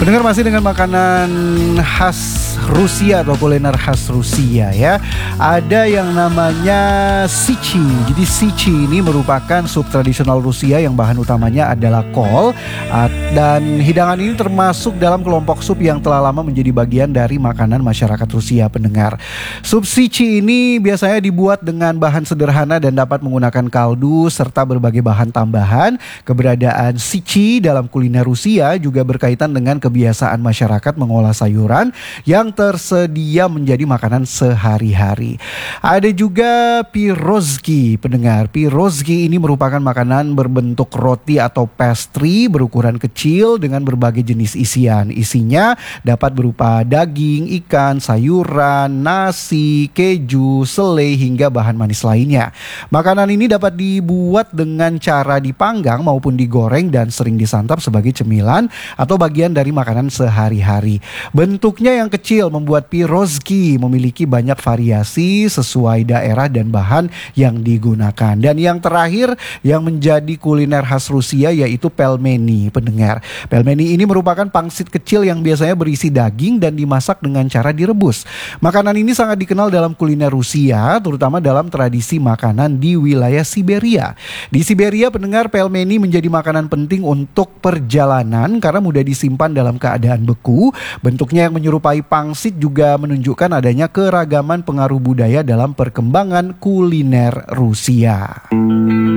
Pendengar masih dengan makanan khas Rusia atau kuliner khas Rusia ya. Ada yang namanya sichi. Jadi sichi ini merupakan sup tradisional Rusia yang bahan utamanya adalah kol. Dan hidangan ini termasuk dalam kelompok sup yang telah lama menjadi bagian dari makanan masyarakat Rusia, pendengar. Sup sichi ini biasanya dibuat dengan bahan sederhana dan dapat menggunakan kaldu serta berbagai bahan tambahan. Keberadaan sichi dalam kuliner Rusia juga berkaitan dengan kebiasaan masyarakat mengolah sayuran yang tersedia menjadi makanan sehari-hari. Ada juga pirozki, pendengar. Pirozki ini merupakan makanan berbentuk roti atau pastry berukuran kecil dengan berbagai jenis isian. Isinya dapat berupa daging, ikan, sayuran, nasi, keju, selai hingga bahan manis lainnya. Makanan ini dapat dibuat dengan cara dipanggang maupun digoreng dan sering disantap sebagai cemilan atau bagian dari makanan sehari-hari. Bentuknya yang kecil membuat pirozki memiliki banyak variasi sesuai daerah dan bahan yang digunakan. Dan yang terakhir yang menjadi kuliner khas Rusia yaitu pelmeni, pendengar. Pelmeni ini merupakan pangsit kecil yang biasanya berisi daging dan dimasak dengan cara direbus. Makanan ini sangat dikenal dalam kuliner Rusia, terutama dalam tradisi makanan di wilayah Siberia. Di Siberia, pendengar, pelmeni menjadi makanan penting untuk perjalanan karena mudah disimpan dalam keadaan beku. Bentuknya yang menyerupai pangsit juga menunjukkan adanya keragaman pengaruh budaya dalam perkembangan kuliner Rusia.